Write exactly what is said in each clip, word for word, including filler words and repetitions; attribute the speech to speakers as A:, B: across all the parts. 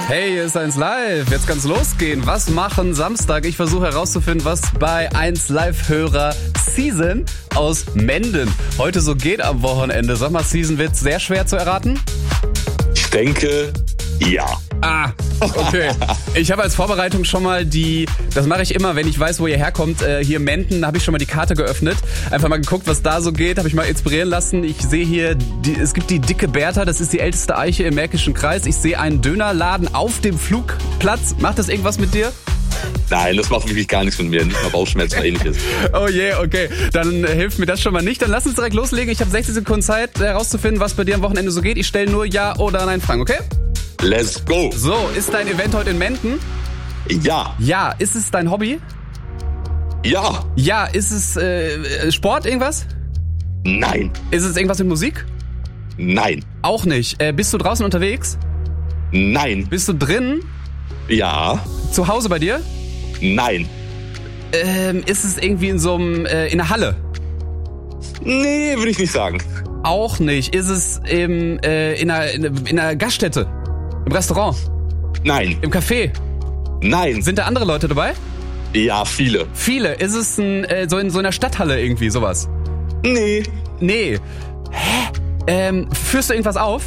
A: Hey, hier ist eins Live. Jetzt kann's losgehen. Was machen Samstag? Ich versuche herauszufinden, was bei eins Live-Hörer Season aus Menden heute so geht am Wochenende. Sag mal, Season wird sehr schwer zu erraten?
B: Ich denke, ja.
A: Ah, okay. Ich habe als Vorbereitung schon mal die, das mache ich immer, wenn ich weiß, wo ihr herkommt, äh, hier Menden, habe ich schon mal die Karte geöffnet. Einfach mal geguckt, was da so geht, habe ich mal inspirieren lassen. Ich sehe hier, die, es gibt die Dicke Bertha, das ist die älteste Eiche im Märkischen Kreis. Ich sehe einen Dönerladen auf dem Flugplatz. Macht das irgendwas mit dir?
B: Nein, das macht wirklich gar nichts mit mir. Nicht mal Bauchschmerzen oder ähnliches.
A: Oh je, yeah, okay. Dann hilft mir das schon mal nicht. Dann lass uns direkt loslegen. Ich habe sechzig Sekunden Zeit, herauszufinden, was bei dir am Wochenende so geht. Ich stelle nur Ja oder Nein Fragen, okay?
B: Let's go.
A: So, ist dein Event heute in Menden?
B: Ja.
A: Ja. Ist es dein Hobby?
B: Ja.
A: Ja. Ist es äh, Sport irgendwas?
B: Nein.
A: Ist es irgendwas mit Musik?
B: Nein.
A: Auch nicht. Äh, bist du draußen unterwegs?
B: Nein.
A: Bist du drin?
B: Ja.
A: Zu Hause bei dir?
B: Nein.
A: Ähm, ist es irgendwie in so einem, äh, in einer Halle?
B: Nee, würde ich nicht sagen.
A: Auch nicht. Ist es im, äh, in, einer, in einer Gaststätte? Im Restaurant?
B: Nein.
A: Im Café?
B: Nein.
A: Sind da andere Leute dabei?
B: Ja, viele.
A: Viele. Ist es ein, äh, so in so einer Stadthalle irgendwie, sowas?
B: Nee.
A: Nee. Hä? Ähm, führst du irgendwas auf?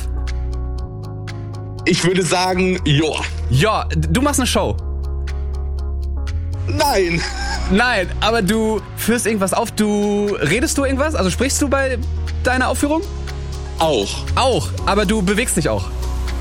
B: Ich würde sagen, ja.
A: Ja, du machst eine Show.
B: Nein.
A: Nein, aber du führst irgendwas auf. Du redest du irgendwas? Also sprichst du bei deiner Aufführung?
B: Auch.
A: Auch, aber du bewegst dich auch.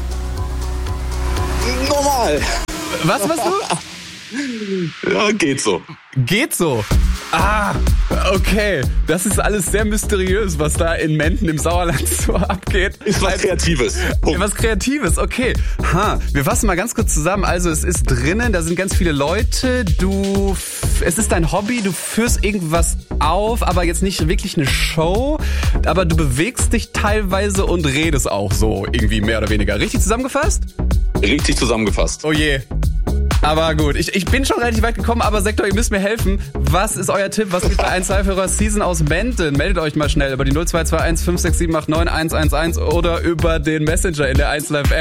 B: Normal.
A: Was machst du?
B: Ja, geht so.
A: Geht so. Ah, okay. Das ist alles sehr mysteriös, was da in Menden im Sauerland so abgeht.
B: Ist was Kreatives. Punkt.
A: Was Kreatives, okay. Ha, wir fassen mal ganz kurz zusammen. Also es ist drinnen, da sind ganz viele Leute. Du, es ist dein Hobby, du führst irgendwas auf, aber jetzt nicht wirklich eine Show. Aber du bewegst dich teilweise und redest auch so irgendwie mehr oder weniger. Richtig zusammengefasst?
B: Richtig zusammengefasst.
A: Oh je. Aber gut, ich, ich bin schon relativ weit gekommen, aber Sektor, ihr müsst mir helfen. Was ist euer Tipp? Was geht bei eins Live-Hörer Season aus Menden? Meldet euch mal schnell über die null zwei zwei eins fünf sechs sieben acht neun eins eins eins oder über den Messenger in der eins Live App.